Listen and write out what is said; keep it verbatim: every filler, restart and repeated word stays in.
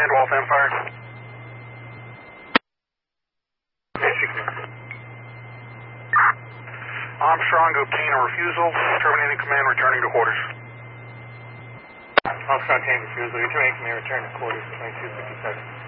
Command, Wolf Empire. Armstrong to obtain a refusal. Terminating command, returning to quarters. Armstrong obtained refusal. Returning command, return to quarters. twenty-two fifty-seven.